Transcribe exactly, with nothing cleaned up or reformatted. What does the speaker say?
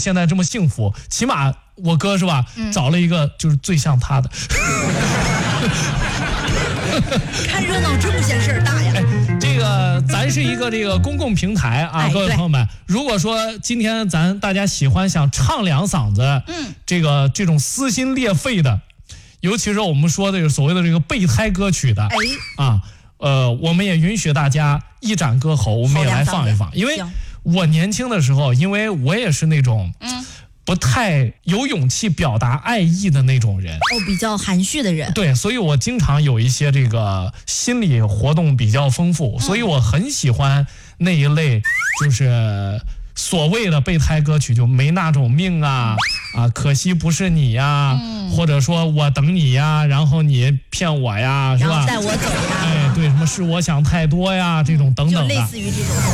现在这么幸福，起码我哥是吧，嗯、找了一个就是最像他的。 看热闹真不嫌事儿大呀！ 哎，这个咱是一个这个公共平台啊， 哎、 各位朋友们，如果说今天咱大家喜欢想唱两嗓子，嗯，这个这种撕心裂肺的，尤其是我们说的所谓的这个备胎歌曲的，哎啊，呃，我们也允许大家一展歌喉，我们也来放一放，因为我年轻的时候，因为我也是那种，嗯。不太有勇气表达爱意的那种人， 哦，比较含蓄的人。 对，所以我经常有一些这个心理活动比较丰富，嗯、所以我很喜欢那一类，就是所谓的备胎歌曲，就没那种命啊啊，可惜不是你呀，嗯、或者说我等你呀，然后你骗我呀，是吧？ 然后带我走呀， 哎，对，什么是我想太多呀，这种等等的， 就类似于这种。